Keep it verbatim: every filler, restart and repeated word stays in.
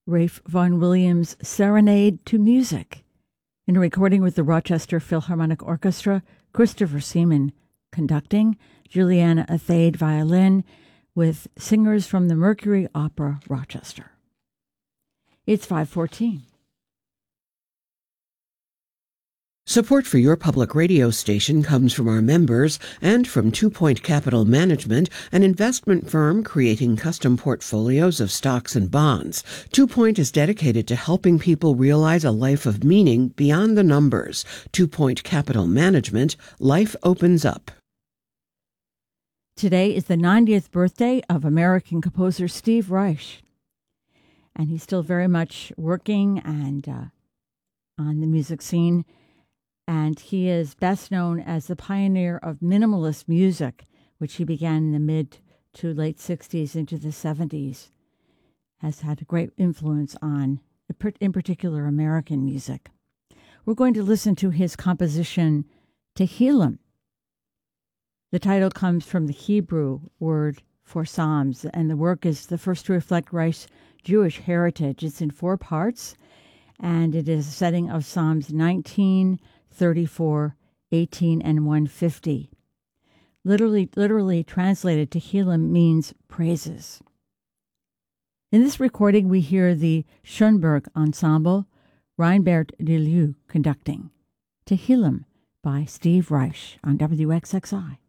Ralph Vaughan Williams' Serenade to Music, in a recording with the Rochester Philharmonic Orchestra, Christopher Seaman conducting, Juliana Athade violin, with singers from the Mercury Opera Rochester. It's five fourteen. Support for your public radio station comes from our members and from Two Point Capital Management, an investment firm creating custom portfolios of stocks and bonds. Two Point is dedicated to helping people realize a life of meaning beyond the numbers. Two Point Capital Management, life opens up. Today is the ninetieth birthday of American composer Steve Reich, and he's still very much working and uh, on the music scene. And he is best known as the pioneer of minimalist music, which he began in the mid to late sixties into the seventies, has had a great influence on, in particular, American music. We're going to listen to his composition, Tehillim. The title comes from the Hebrew word for Psalms, and the work is the first to reflect Reich's Jewish heritage. It's in four parts, and it is a setting of Psalms nineteen, thirty-four, eighteen, and one fifty. Literally, literally translated, Tehillim means praises. In this recording, we hear the Schoenberg Ensemble, Reinbert Deleu conducting. Tehillim by Steve Reich on W X X I.